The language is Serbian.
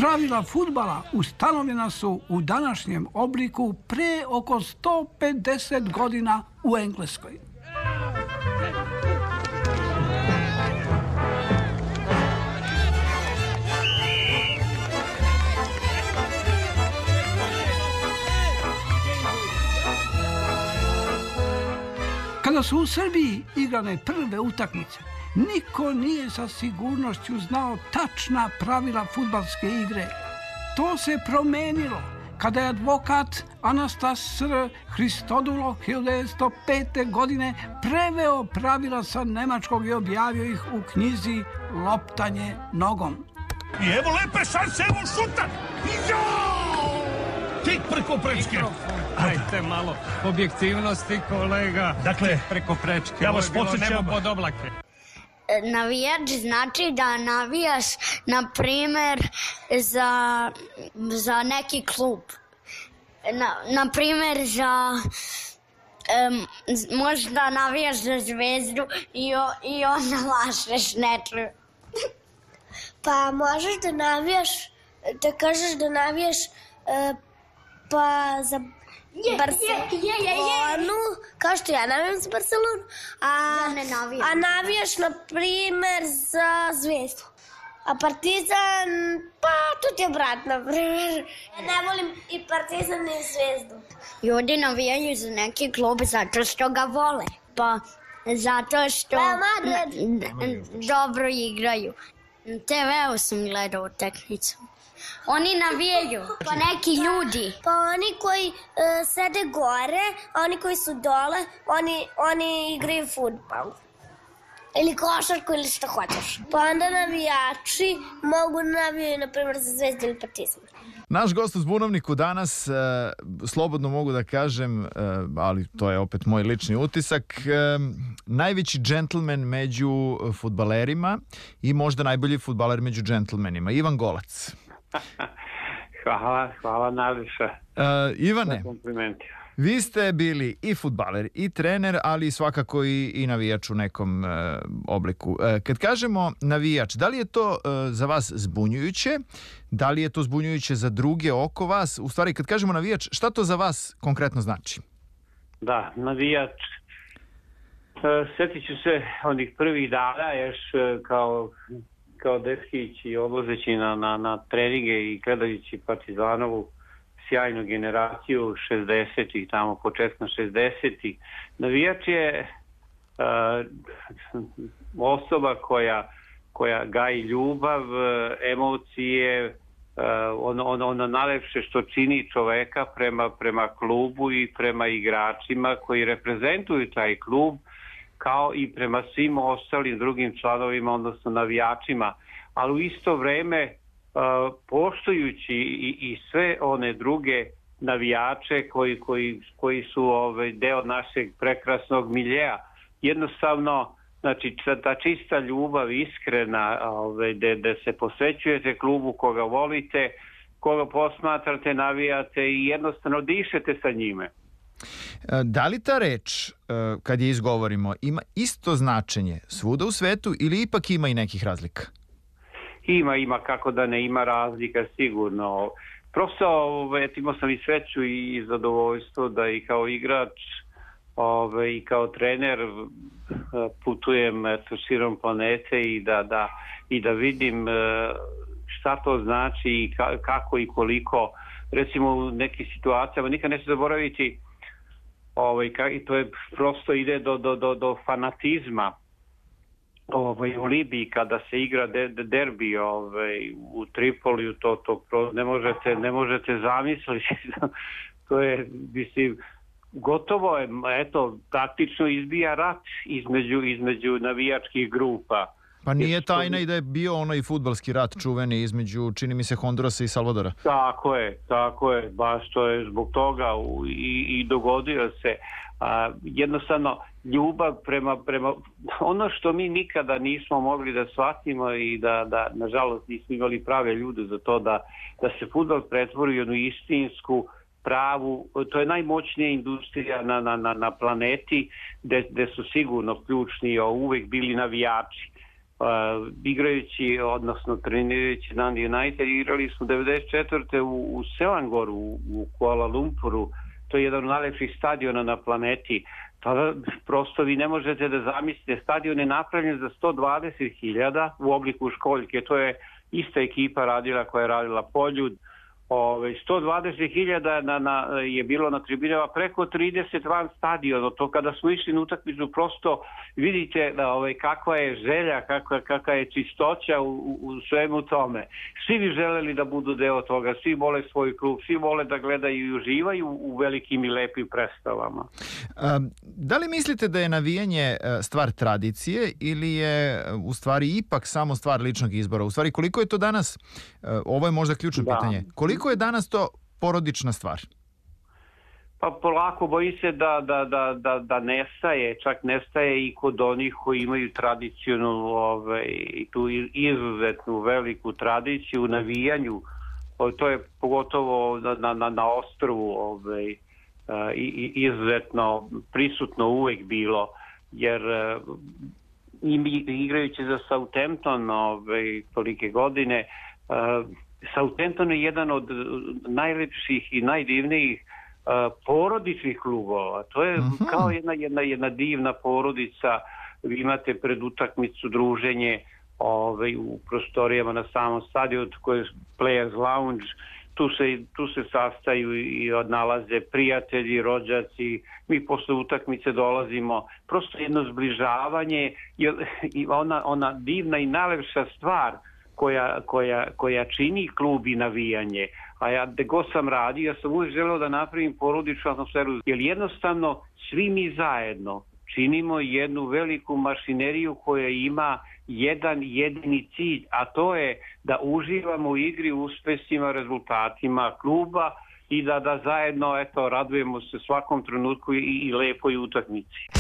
Pravila fudbala ustanovljena su u današnjem obliku pre oko 150 godina u Engleskoj. Kada su u Srbiji igrane prve utakmice, niko nije sa sigurnošću znao tačna pravila fudbalske igre. To se promenilo kada je advokat Anastas Sr. Hristodulo 1905. godine preveo pravila sa nemačkog i objavio ih u knjizi Loptanje nogom. I evo lepe šanse, evo šuta! Tik preko prečke. Dajte malo objektivnosti, kolega. Dakle, preko prečke. Ja vas podsjećam. Nebo pod oblake. Navijač znači da navijaš, na primer, za neki klub. Na primer, možda navijaš za Zvezdu i onda lažeš nečiju. Pa možeš da navijaš, da kažeš da navijaš pa za Barcelonu, kao što ja navijam za Barcelonu, a navijaš na primer za Zvezdu. A Partizan, pa tu ti je brat, na primer. Ja ne volim i Partizan ni Zvezdu. Ljudi navijaju za neki klub zato što ga vole, pa zato što dobro igraju. Na TV-u sam gledao utakmicu. Oni navijaju, pa neki ljudi. Pa oni koji sede gore, a oni koji su dole, oni igraju fudbal. Ili košarku ili što hoćeš. Pa onda navijači mogu navijaju, na primjer, za Zvezdu ili Partizan. Naš gost u Zbunovniku danas, slobodno mogu da kažem, ali to je opet moj lični utisak, najveći džentlmen među fudbalerima i možda najbolji fudbaler među džentlmenima, Ivan Golac. Hvala najviše. Ivane, vi ste bili i fudbaler i trener, ali svakako i navijač u nekom obliku. Kad kažemo navijač, da li je to za vas zbunjujuće? Da li je to zbunjujuće za druge oko vas? U stvari, kad kažemo navijač, šta to za vas konkretno znači? Da, navijač. Sjetit ću se onih prvih dana još kao dečkić i odlazeći na treninge i gledajući Partizanovu sjajnu generaciju 60-ih, tamo početkom 60-ih. Navijač je osoba koja gaji ljubav, emocije, ono najlepše što čini čoveka prema klubu i prema igračima koji reprezentuju taj klub, kao i prema svim ostalim drugim članovima, odnosno navijačima, ali u isto vreme poštujući i sve one druge navijače koji su deo našeg prekrasnog miljeja. Jednostavno, znači, ta čista ljubav, iskrena, da se posvećujete klubu koga volite, koga posmatrate, navijate i jednostavno dišete sa njime. Da li ta reč, kad je izgovorimo, ima isto značenje svuda u svetu ili ipak ima i nekih razlika? Ima, kako da ne ima razlika, sigurno. Prosto imao sam i sreću i zadovoljstvo da i kao igrač i kao trener putujem širom planete i da vidim šta to znači i kako i koliko, recimo u nekim situacijama, nikad neću zaboraviti, to je prosto ide do fanatizma. U Libiji kada se igra derbi u Tripoliju, to ne možete zamisliti. To je, mislim, gotovo je, praktično izbija rat između navijačkih grupa. Pa nije tajna i da je bio onaj fudbalski rat čuveni između, čini mi se, Hondurasa i Salvadora. Tako je, baš to je zbog toga i dogodio se. Jednostavno, ljubav prema ono što mi nikada nismo mogli da shvatimo i da nažalost nismo imali prave ljude za to da se fudbal pretvori u jednu istinsku, pravu, to je najmoćnija industrija na planeti gde su sigurno ključni uvek bili navijači. igrajući, odnosno trenirajući Dundee United, igrali smo 94. u Selangoru, u Kuala Lumpuru. To je jedan od najlepših stadiona na planeti. Tada prosto vi ne možete da zamislite, stadion je napravljen za 120.000 u obliku školjke. To je ista ekipa radila koja je radila Poljud. 120.000 je bilo na tribinama, preko 30 van stadiona. To kada smo išli na utakmicu, prosto vidite kakva je želja, kakva je čistoća u svemu tome. Svi bi želeli da budu deo toga, svi vole svoj klub, svi vole da gledaju i uživaju u velikim i lepim predstavama. Da li mislite da je navijanje stvar tradicije ili je u stvari ipak samo stvar ličnog izbora? U stvari, koliko je to danas, ovo je možda ključno pitanje, koliko je danas to porodična stvar? Pa polako, boji se da nestaje, čak nestaje i kod onih koji imaju tradicionalnu i tu izuzetnu veliku tradiciju u navijanju. To je pogotovo na ostrvu izuzetno prisutno uvek bilo, jer igrajući za Southampton tolike godine, Southampton je jedan od najlepših i najdivnijih porodičnih klubova. To je kao jedna divna porodica. Vi imate pred utakmicu druženje u prostorijama na samom stadionu, koje je Players Lounge. Tu se sastaju i odnalaze prijatelji, rođaci. Mi posle utakmice dolazimo. Prosto jedno zbližavanje i ona divna i najlepša stvar koja čini klub i navijanje. A ja, gde god sam radio, ja sam uvijek želeo da napravim porodičnu atmosferu, jer jednostavno svi mi zajedno činimo jednu veliku mašineriju koja ima jedan jedini cilj, a to je da uživamo u igri, uspesima, rezultatima kluba i da zajedno radujemo se svakom trenutku i lepoj utakmici.